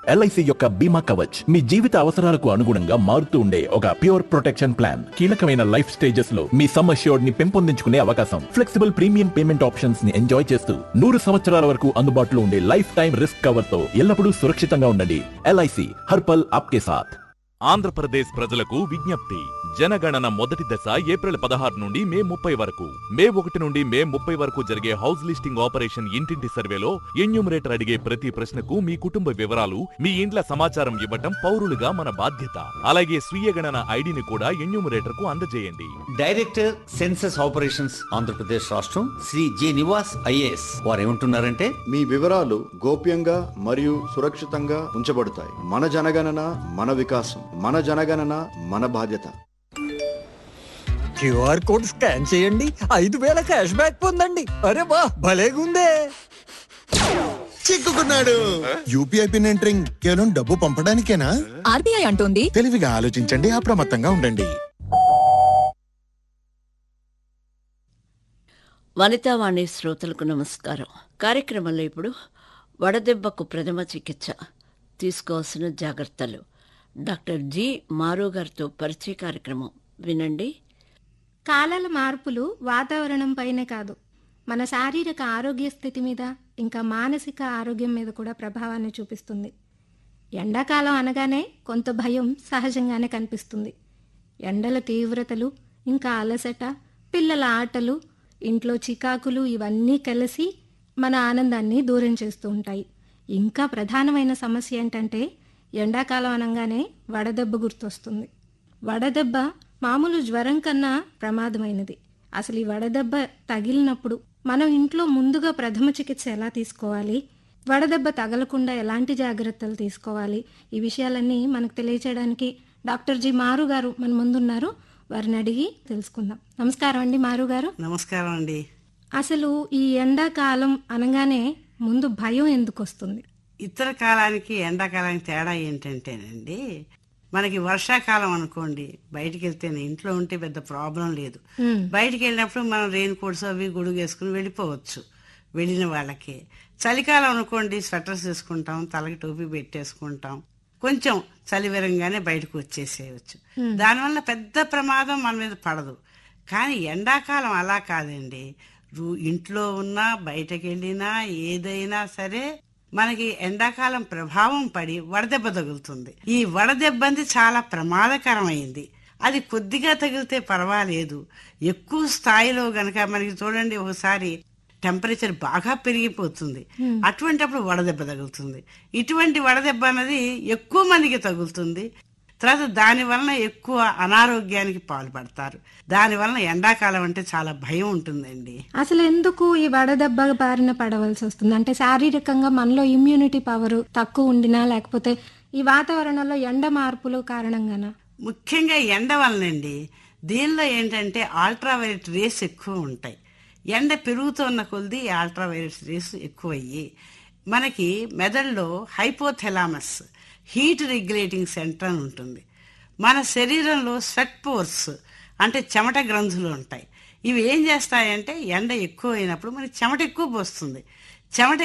LIC యొక్క బీమా కవచ్ మీ జీవిత అవసరాలకు అనుగుణంగా మారుతూ ఉండే ఒక ప్యూర్ ప్రొటెక్షన్ ప్లాన్. కీలకమైన లైఫ్ స్టేజెస్ లో మీ సమ్ అష్యూర్డ్ ని పెంపొందించుకునే అవకాశం, ఫ్లెక్సిబుల్ ప్రీమియం పేమెంట్ ఆప్షన్స్ ని ఎంజాయ్ చేస్తూ 100 సంవత్సరాల వరకు అందుబాటులో ఉండే లైఫ్ టైం రిస్క్ కవర్ తో ఎల్లప్పుడూ సురక్షితంగా ఉండండి. ఎల్ఐసి హర్పల్ ఆప్కే సాథ్. ఆంధ్రప్రదేశ్ ప్రజలకు విజ్ఞప్తి. జనగణన మొదటి దశ ఏప్రిల్ 16 నుండి మే 30 వరకు, మే 1 నుండి మే 30 వరకు జరిగే హౌస్ లిస్టింగ్ ఆపరేషన్ ఇంటింటి సర్వేలో ఎన్యూమరేటర్ అడిగే ప్రతి ప్రశ్నకు మీ కుటుంబ వివరాలు, మీ ఇండ్ల సమాచారం ఇవ్వటం పౌరులుగా మన బాధ్యత. అలాగే స్వీయ గణన ఐడిని కూడా ఎన్యూమరేటర్ కు అందజేయండి. డైరెక్టర్ సెన్సస్ ఆపరేషన్స్ ఆంధ్రప్రదేశ్ రాష్ట్రం శ్రీ జె నివాస్ ఐఏఎస్ వారు ఏమంటున్నారంటే, మీ వివరాలు గోప్యంగా మరియు సురక్షితంగా ఉంచబడతాయి. మన జనగణన మన వికాసం, మన జనగణన మన బాధ్యత. క్యూఆర్ కోడ్ స్కాన్ చేయండి, 5,000 క్యాష్ బ్యాక్ పొందండి. అరే వా, భలేగుందే. చిక్కుకున్నాడు. యూపీఐ పిన్ ఎంటరింగ్ కేవలం డబ్బు పంపడానికేనా? ఆర్బీఐ అంటోంది. తెలివిగా ఆలోచించండి, అప్రమత్తంగా ఉండండి. వనితావాణి శ్రోతలకు నమస్కారం. కార్యక్రమంలో ఇప్పుడు వడదెబ్బకు ప్రథమ చికిత్స, తీసుకోవాల్సిన జాగ్రత్తలు, డాక్టర్ జి మారు గారితో పరిచయ కార్యక్రమం వినండి. కాలాల మార్పులు వాతావరణం పైనే కాదు, మన శారీరక ఆరోగ్య స్థితి మీద, ఇంకా మానసిక ఆరోగ్యం మీద కూడా ప్రభావాన్ని చూపిస్తుంది. ఎండాకాలం అనగానే కొంత భయం సహజంగానే కనిపిస్తుంది. ఎండల తీవ్రతలు, ఇంకా అలసట, పిల్లల ఆటలు, ఇంట్లో చికాకులు ఇవన్నీ కలిసి మన ఆనందాన్ని దూరం చేస్తూ ఉంటాయి. ఇంకా ప్రధానమైన సమస్య ఏంటంటే, ఎండాకాలం అనగానే వడదెబ్బ గుర్తొస్తుంది. వడదెబ్బ మామూలు జ్వరం కన్నా ప్రమాదమైనది. అసలు ఈ వడదెబ్బ తగిలినప్పుడు మనం ఇంట్లో ముందుగా ప్రథమ చికిత్స ఎలా తీసుకోవాలి, వడదెబ్బ తగలకుండా ఎలాంటి జాగ్రత్తలు తీసుకోవాలి, ఈ విషయాలన్నీ మనకు తెలియచేయడానికి డాక్టర్ జి మారు గారు మన ముందున్నారు. వారిని అడిగి తెలుసుకుందాం. నమస్కారం అండి మారు గారు. నమస్కారం అండి. అసలు ఈ ఎండాకాలం అనగానే ముందు భయం ఎందుకు వస్తుంది? ఇతర కాలానికి ఎండాకాలానికి తేడా ఏంటంటేనండి, మనకి వర్షాకాలం అనుకోండి, బయటికి వెళ్తేనే, ఇంట్లో ఉంటే పెద్ద ప్రాబ్లం లేదు. బయటికి వెళ్ళినప్పుడు మనం రెయిన్ కోట్స్ అవి గొడుగు వేసుకుని వెళ్ళిపోవచ్చు వెళ్ళిన వాళ్ళకి. చలికాలం అనుకోండి, స్వెటర్స్ వేసుకుంటాం, తలకి టోపీ పెట్టేసుకుంటాం, కొంచెం చలి విరంగానే బయటకు వచ్చేసేయచ్చు. దానివల్ల పెద్ద ప్రమాదం మన మీద పడదు. కానీ ఎండాకాలం అలా కాదండి. ఇంట్లో ఉన్నా బయటకు వెళ్ళినా ఏదైనా సరే మనకి ఎండాకాలం ప్రభావం పడి వడదెబ్బ తగులుతుంది. ఈ వడదెబ్బంది చాలా ప్రమాదకరమైంది. అది కొద్దిగా తగిలితే పర్వాలేదు, ఎక్కువ స్థాయిలో గనక మనకి చూడండి, ఒకసారి టెంపరేచర్ బాగా పెరిగిపోతుంది, అటువంటిప్పుడు వడదెబ్బ తగులుతుంది. ఇటువంటి వడదెబ్బ అన్నది ఎక్కువ మందికి తగులుతుంది. తర్వాత దాని వలన ఎక్కువ అనారోగ్యానికి పాల్పడతారు. దాని వలన ఎండాకాలం అంటే చాలా భయం ఉంటుందండి. అసలు ఎందుకు ఈ వడదెబ్బ బారిన పడవలసి వస్తుంది? అంటే శారీరకంగా మనలో ఇమ్యూనిటీ పవర్ తక్కువ ఉండినా, లేకపోతే ఈ వాతావరణంలో ఎండ మార్పులు కారణంగానా? ముఖ్యంగా ఎండ వలనండి. దీనిలో ఏంటంటే అల్ట్రావైలెట్ రేస్ ఎక్కువ ఉంటాయి. ఎండ పెరుగుతున్న కొద్ది అల్ట్రావైలెట్ రేస్ ఎక్కువయ్యి మనకి మెదడులో హైపోథెలామస్ హీట్ రెగ్యులేటింగ్ సెంటర్ అని ఉంటుంది. మన శరీరంలో స్వెట్ పోర్స్ అంటే చెమట గ్రంథులు ఉంటాయి. ఇవి ఏం చేస్తాయంటే, ఎండ ఎక్కువ అయినప్పుడు మనకి చెమట ఎక్కువ పోస్తుంది. చెమట